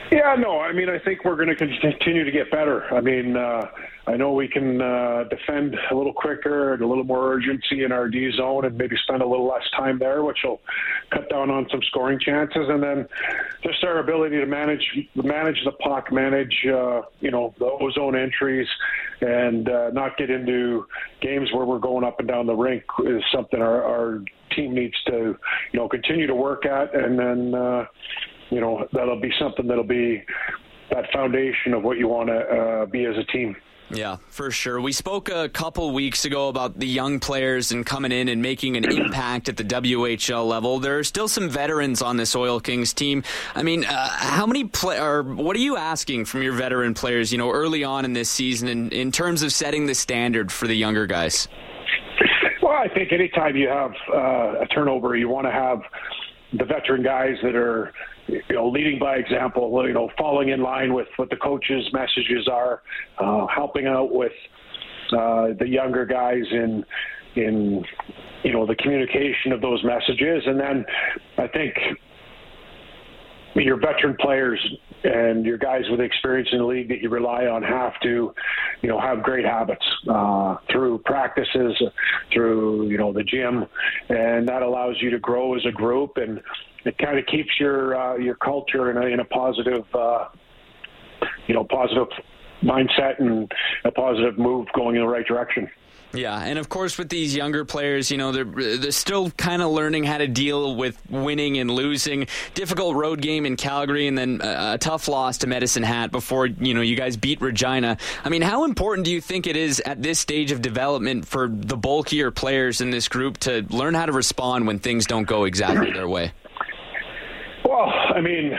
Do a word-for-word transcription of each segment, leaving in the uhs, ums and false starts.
Yeah, no, I mean, I think we're going to continue to get better. I mean, uh, I know we can uh, defend a little quicker and a little more urgency in our D zone and maybe spend a little less time there, which will cut down on some scoring chances. And then just our ability to manage manage the puck, manage, uh, you know, the ozone entries, and uh, not get into games where we're going up and down the rink is something our, our team needs to, you know, continue to work at. And then, uh, you know, that'll be something that'll be that foundation of what you want to uh, be as a team. Yeah, for sure. We spoke a couple weeks ago about the young players and coming in and making an impact at the W H L level. There are still some veterans on this Oil Kings team. I mean, uh, how many play or what are you asking from your veteran players, you know, early on in this season in, in terms of setting the standard for the younger guys? Well, I think anytime you have uh, a turnover, you want to have the veteran guys that are, you know, leading by example, you know, falling in line with what the coach's messages are, uh, helping out with uh, the younger guys in, in, you know, the communication of those messages. And then I think your veteran players and your guys with experience in the league that you rely on have to, you know, have great habits uh, through practices, through, you know, the gym, and that allows you to grow as a group, and it kind of keeps your uh, your culture in a, in a positive, uh, you know, positive mindset and a positive move going in the right direction. Yeah, and of course with these younger players, you know, they're, they're still kind of learning how to deal with winning and losing. Difficult road game in Calgary and then a, a tough loss to Medicine Hat before, you know, you guys beat Regina. I mean, how important do you think it is at this stage of development for the bulkier players in this group to learn how to respond when things don't go exactly their way? Well, I mean,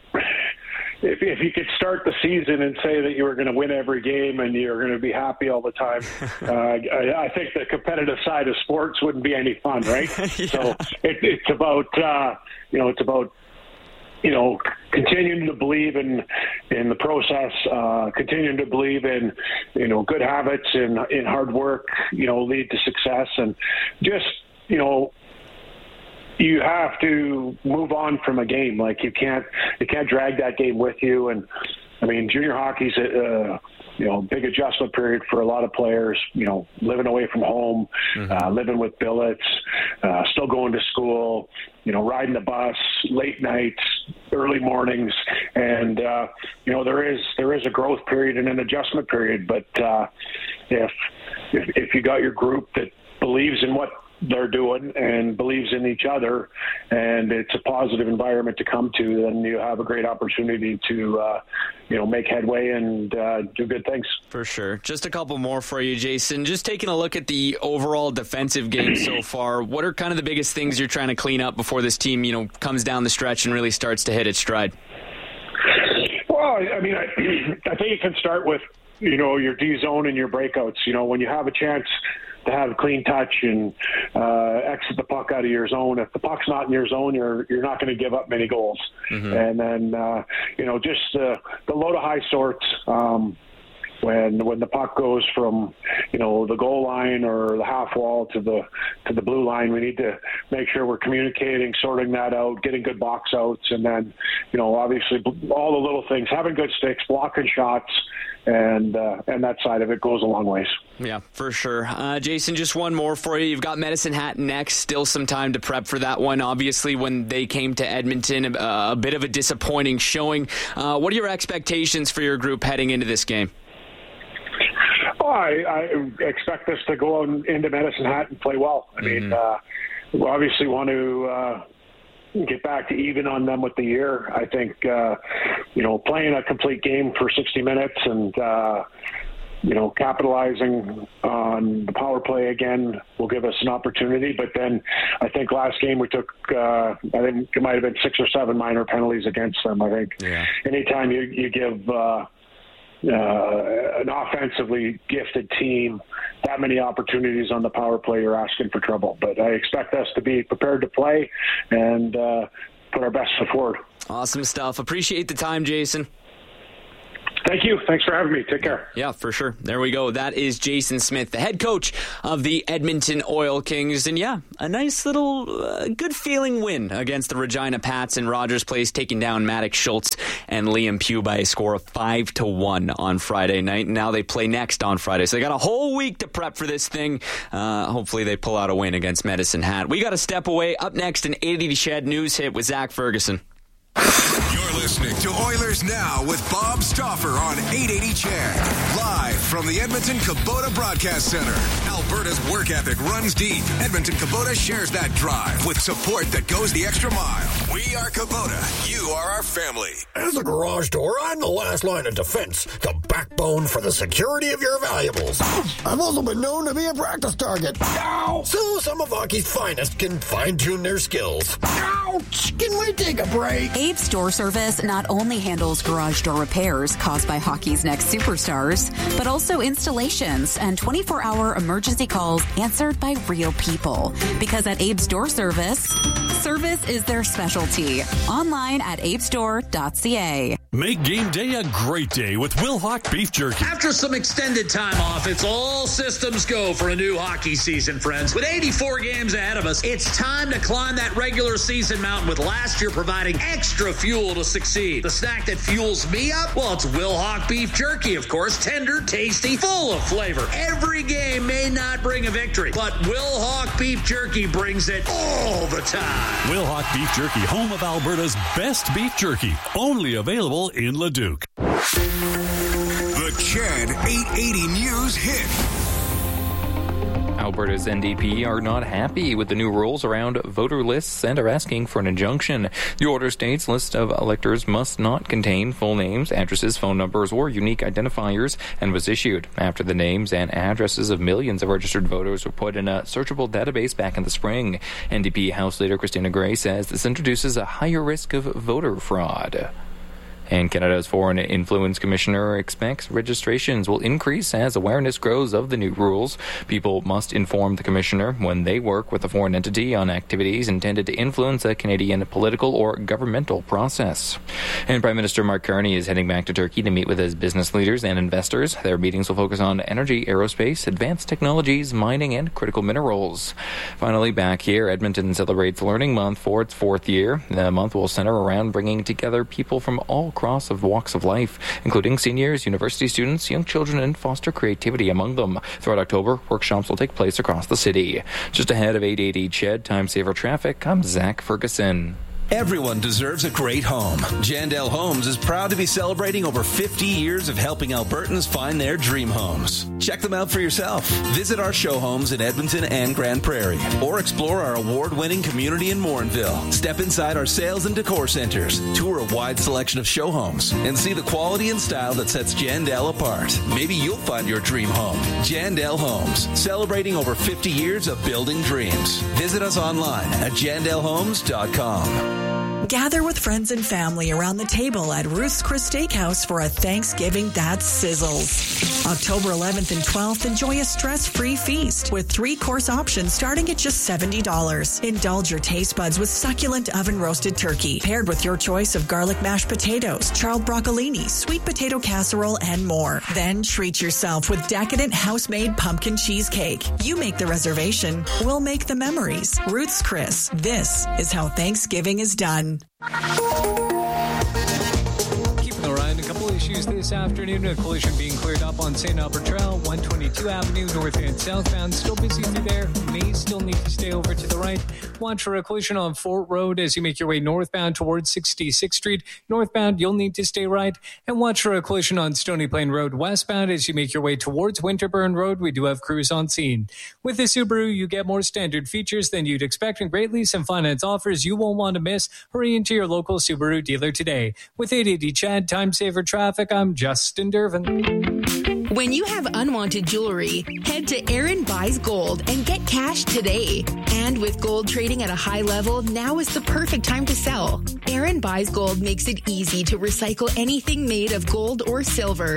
If, if you could start the season and say that you were going to win every game and you're going to be happy all the time, uh, I, I think the competitive side of sports wouldn't be any fun, right? Yeah. So it, it's about, uh, you know, it's about, you know, continuing to believe in in the process, uh, continuing to believe in, you know, good habits and in hard work, you know, lead to success, and just, you know, you have to move on from a game. Like you can't, you can't drag that game with you. And I mean, junior hockey's a, uh, you know, big adjustment period for a lot of players, you know, living away from home, mm-hmm. uh, living with billets, uh, still going to school, you know, riding the bus, late nights, early mornings. And, uh, you know, there is, there is a growth period and an adjustment period. But uh, if, if, if you got your group that believes in what they're doing and believes in each other, and it's a positive environment to come to, then you have a great opportunity to, uh, you know, make headway and uh, do good things. For sure. Just a couple more for you, Jason. Just taking a look at the overall defensive game so far, what are kind of the biggest things you're trying to clean up before this team, you know, comes down the stretch and really starts to hit its stride? Well, I mean, I, I think it can start with, you know, your D zone and your breakouts. You know, when you have a chance to have a clean touch and uh, exit the puck out of your zone. If the puck's not in your zone, you're you're not going to give up many goals. Mm-hmm. And then uh, you know, just uh, the low to high sorts. Um, when when the puck goes from, you know, the goal line or the half wall to the to the blue line, we need to make sure we're communicating, sorting that out, getting good box outs, and then, you know, obviously all the little things, having good sticks, blocking shots, and uh, and that side of it goes a long ways. Yeah, for sure. Uh, Jason, just one more for you. You've got Medicine Hat next. Still some time to prep for that one. Obviously, when they came to Edmonton, uh, a bit of a disappointing showing. Uh, what are your expectations for your group heading into this game? Oh, I, I expect us to go on into Medicine Hat and play well. I mm-hmm. mean, uh, we obviously want to uh, get back to even on them with the year. I think, uh, you know, playing a complete game for sixty minutes and, uh, you know, capitalizing on the power play again will give us an opportunity. But then I think last game we took, uh, I think it might have been six or seven minor penalties against them. I think yeah. anytime you, you give uh, uh, an offensively gifted team that many opportunities on the power play, you're asking for trouble. But I expect us to be prepared to play and uh, put our best foot forward. Awesome stuff. Appreciate the time, Jason. Thank you. Thanks for having me. Take care. Yeah, for sure. There we go. That is Jason Smith, the head coach of the Edmonton Oil Kings. And yeah, a nice little uh, good feeling win against the Regina Pats in Rogers Place, taking down Maddox Schultz and Liam Pugh by a score of five to one on Friday night. And now they play next on Friday. So they got a whole week to prep for this thing. Uh, hopefully they pull out a win against Medicine Hat. We got to step away. Up next, an eight eighty Shed News Hit with Zach Ferguson. You're listening to Oilers Now with Bob Stauffer on eight eighty C H E D. Live from the Edmonton Kubota Broadcast Center. Alberta's work ethic runs deep. Edmonton Kubota shares that drive with support that goes the extra mile. We are Kubota. You are our family. As a garage door, I'm the last line of defense. The backbone for the security of your valuables. I've also been known to be a practice target. Ow! So some of hockey's finest can fine-tune their skills. Ouch! Can we take a break? Abe's Door Service not only handles garage door repairs caused by hockey's next superstars, but also installations and twenty-four hour emergency calls answered by real people. Because at Abe's Door Service, service is their specialty. Online at abe store dot c a. Make game day a great day with Wilhauk Beef Jerky. After some extended time off, it's all systems go for a new hockey season, friends. With eighty-four games ahead of us, it's time to climb that regular season mountain, with last year providing extra fuel to succeed. The snack that fuels me up? Well, it's Wilhauk Beef Jerky, of course. Tender, tasty, full of flavor. Every game may not bring a victory, but Wilhauk Beef Jerky brings it all the time. Wilhauk Beef Jerky, home of Alberta's best beef jerky. Only available in Leduc. The C H E D eight eighty News Hit. Alberta's N D P are not happy with the new rules around voter lists and are asking for an injunction. The order states list of electors must not contain full names, addresses, phone numbers, or unique identifiers, and was issued after the names and addresses of millions of registered voters were put in a searchable database back in the spring. N D P House Leader Christina Gray says this introduces a higher risk of voter fraud. And Canada's Foreign Influence Commissioner expects registrations will increase as awareness grows of the new rules. People must inform the commissioner when they work with a foreign entity on activities intended to influence a Canadian political or governmental process. And Prime Minister Mark Carney is heading back to Turkey to meet with his business leaders and investors. Their meetings will focus on energy, aerospace, advanced technologies, mining, and critical minerals. Finally, back here, Edmonton celebrates Learning Month for its fourth year. The month will center around bringing together people from all across of walks of life, including seniors, university students, young children, and foster creativity among them. Throughout October, workshops will take place across the city. Just ahead of eight eighty C H E D Time Saver Traffic, I'm Zach Ferguson. Everyone deserves a great home. Jandel Homes is proud to be celebrating over fifty years of helping Albertans find their dream homes. Check them out for yourself. Visit our show homes in Edmonton and Grand Prairie, or explore our award-winning community in Morinville. Step inside our sales and decor centers, tour a wide selection of show homes, and see the quality and style that sets Jandel apart. Maybe you'll find your dream home. Jandel Homes, celebrating over fifty years of building dreams. Visit us online at jandel homes dot com. Gather with friends and family around the table at Ruth's Chris Steakhouse for a Thanksgiving that sizzles. October eleventh and twelfth, enjoy a stress-free feast with three-course options starting at just seventy dollars. Indulge your taste buds with succulent oven-roasted turkey, paired with your choice of garlic mashed potatoes, charred broccolini, sweet potato casserole, and more. Then treat yourself with decadent house-made pumpkin cheesecake. You make the reservation, we'll make the memories. Ruth's Chris. This is how Thanksgiving is done. Keeping the ride, a couple issues this afternoon. A collision being cleared up on Saint Albert Trail, one twenty-two Avenue, north and southbound. Still busy through there. May still need to stay over to the right. Watch for a collision on Fort Road as you make your way northbound towards sixty-sixth Street. Northbound, you'll need to stay right. And watch for a collision on Stony Plain Road westbound as you make your way towards Winterburn Road. We do have crews on scene. With the Subaru, you get more standard features than you'd expect and great lease and finance offers you won't want to miss. Hurry into your local Subaru dealer today. With eight eighty C H E D Time Saver Traffic, I'm Justin Dervin. When you have unwanted jewelry, head to Aaron Buys Gold and get cash today. And with gold trading at a high level, now is the perfect time to sell. Aaron Buys Gold makes it easy to recycle anything made of gold or silver.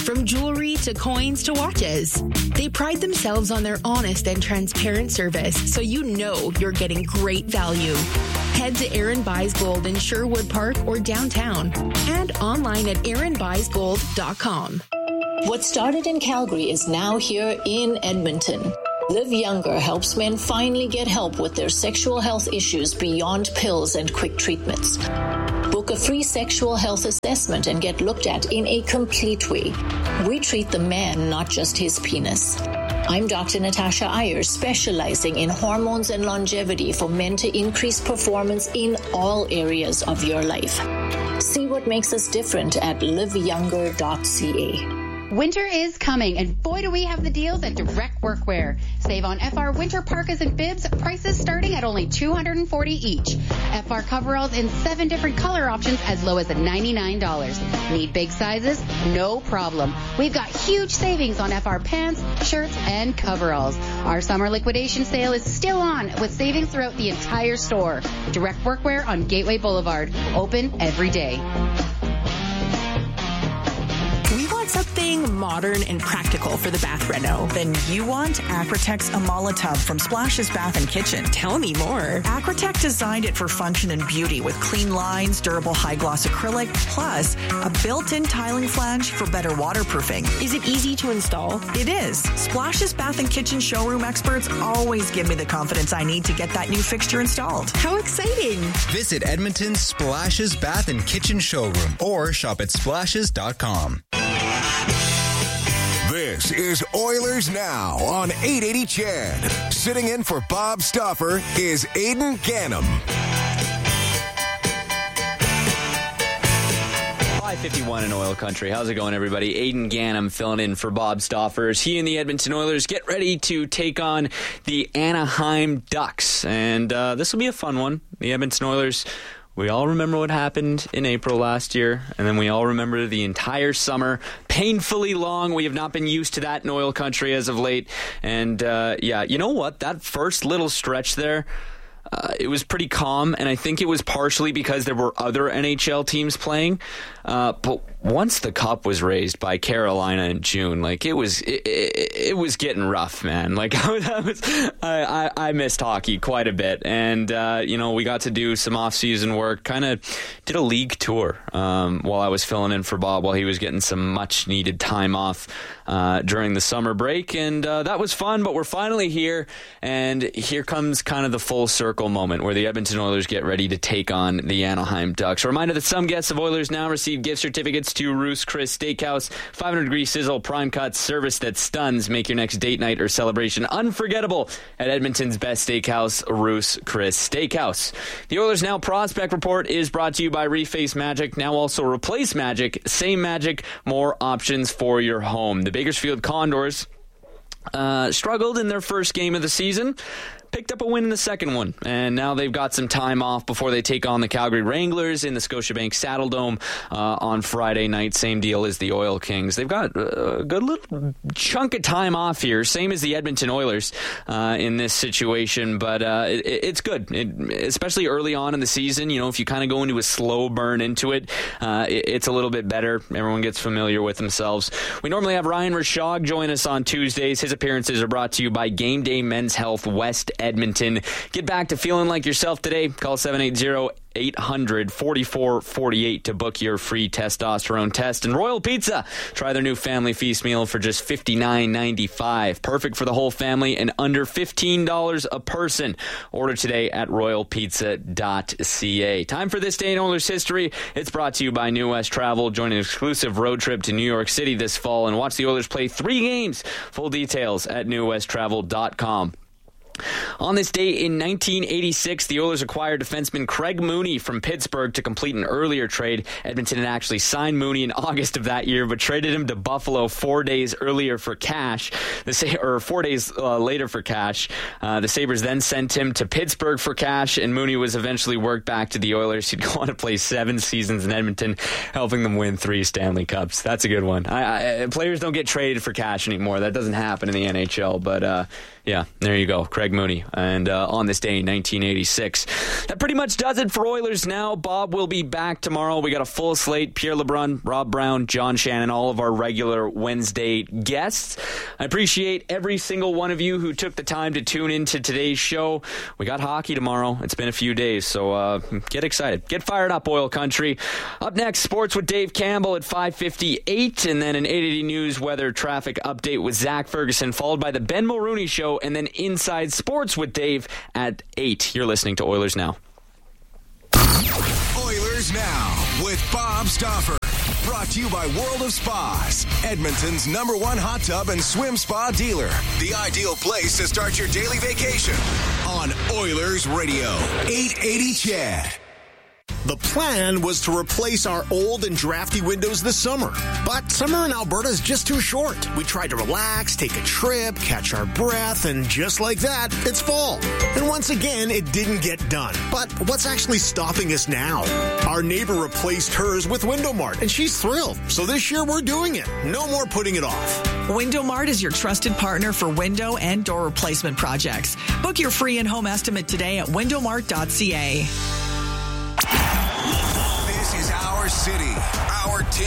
from jewelry to coins to watches. They pride themselves on their honest and transparent service, so you know you're getting great value. Head to Aaron Buys Gold in Sherwood Park or downtown and online at aaron buys gold dot com. What started in Calgary is now here in Edmonton. Live Younger helps men finally get help with their sexual health issues beyond pills and quick treatments. Book a free sexual health assessment and get looked at in a complete way. We treat the man, not just his penis. I'm Doctor Natasha Ayers, specializing in hormones and longevity for men to increase performance in all areas of your life. See what makes us different at live younger dot c a. Winter is coming, and boy do we have the deals at Direct Workwear. Save on F R winter parkas and bibs, prices starting at only two hundred forty dollars each. F R coveralls in seven different color options as low as ninety-nine dollars. Need big sizes? No problem. We've got huge savings on F R pants, shirts, and coveralls. Our summer liquidation sale is still on with savings throughout the entire store. Direct Workwear on Gateway Boulevard. Open every day. Something modern and practical for the bath reno. Then you want Acrotex Amala Tub from Splashes Bath and Kitchen. Tell me more. Acrotec designed it for function and beauty with clean lines, durable high gloss acrylic, plus a built-in tiling flange for better waterproofing. Is it easy to install? It is. Splashes Bath and Kitchen showroom experts always give me the confidence I need to get that new fixture installed. How exciting. Visit Edmonton's Splashes Bath and Kitchen showroom or shop at splashes dot com. This is Oilers Now on eight eighty C H E D. Sitting in for Bob Stauffer is Aidan Gannam. five fifty-one in Oil Country. How's it going, everybody? Aidan Gannam filling in for Bob Stauffer. He and the Edmonton Oilers get ready to take on the Anaheim Ducks. And uh, this will be a fun one. The Edmonton Oilers, we all remember what happened in April last year, and then we all remember the entire summer, painfully long. We have not been used to that in Oil Country as of late. And, uh, yeah, you know what? That first little stretch there, uh, it was pretty calm, and I think it was partially because there were other N H L teams playing. Uh, but once the cup was raised by Carolina in June, like it was, it, it, it was getting rough, man. Like I was, I, I, I missed hockey quite a bit, and uh, you know, we got to do some off-season work. Kind of did a league tour um, while I was filling in for Bob while he was getting some much-needed time off uh, during the summer break, and uh, that was fun. But we're finally here, and here comes kind of the full circle moment where the Edmonton Oilers get ready to take on the Anaheim Ducks. A reminder that some guests of Oilers Now receive gift certificates to Ruth's Chris Steakhouse. five hundred degree sizzle, prime cut, service that stuns. Make your next date night or celebration unforgettable at Edmonton's best steakhouse, Ruth's Chris Steakhouse. The Oilers Now Prospect Report is brought to you by Reface Magic. Now also Replace Magic. Same magic, more options for your home. The Bakersfield Condors uh, struggled in their first game of the season. Picked up a win in the second one, and now they've got some time off before they take on the Calgary Wranglers in the Scotiabank Saddledome uh, on Friday night. Same deal as the Oil Kings. They've got a good little chunk of time off here, same as the Edmonton Oilers uh, in this situation, but uh, it, it's good, it, especially early on in the season. You know, if you kind of go into a slow burn into it, uh, it, it's a little bit better. Everyone gets familiar with themselves. We normally have Ryan Rishaug join us on Tuesdays. His appearances are brought to you by Game Day Men's Health West Edmonton. Get back to feeling like yourself today. Call seven eight zero, eight hundred, forty-four forty-eight to book your free testosterone test. And Royal Pizza, try their new family feast meal for just fifty-nine ninety-five. Perfect for the whole family and under fifteen dollars a person. Order today at royal pizza dot c a. Time for This Day in Oilers History. It's brought to you by New West Travel. Join an exclusive road trip to New York City this fall and watch the Oilers play three games. Full details at new west travel dot com. On this day in nineteen eighty-six, the Oilers acquired defenseman Craig Mooney from Pittsburgh to complete an earlier trade. Edmonton had actually signed Mooney in August of that year, but traded him to Buffalo four days earlier for cash. The or four days uh, later for cash. Uh, the Sabres then sent him to Pittsburgh for cash, and Mooney was eventually worked back to the Oilers. He'd go on to play seven seasons in Edmonton, helping them win three Stanley Cups. That's a good one. I, I, players don't get traded for cash anymore. That doesn't happen in the N H L, but uh, yeah, there you go. Craig Craig Mooney, and uh, on this day in nineteen eighty-six. That pretty much does it for Oilers Now. Bob will be back tomorrow. We got a full slate. Pierre LeBrun, Rob Brown, John Shannon, all of our regular Wednesday guests. I appreciate every single one of you who took the time to tune into today's show. We got hockey tomorrow. It's been a few days, so uh, get excited. Get fired up, Oil Country. Up next, sports with Dave Campbell at five fifty-eight, and then an eight eighty News weather traffic update with Zach Ferguson, followed by the Ben Mulrooney Show, and then Inside Sports with Dave at eight. You're listening to Oilers Now. Oilers Now with Bob Stauffer. Brought to you by World of Spas, Edmonton's number one hot tub and swim spa dealer. The ideal place to start your daily vacation on Oilers Radio, eight eighty C H E D. The plan was to replace our old and drafty windows this summer. But summer in Alberta is just too short. We tried to relax, take a trip, catch our breath, and just like that, it's fall. And once again, it didn't get done. But what's actually stopping us now? Our neighbor replaced hers with Window Mart, and she's thrilled. So this year, we're doing it. No more putting it off. Window Mart is your trusted partner for window and door replacement projects. Book your free in-home estimate today at window mart dot c a. This is our city, our team.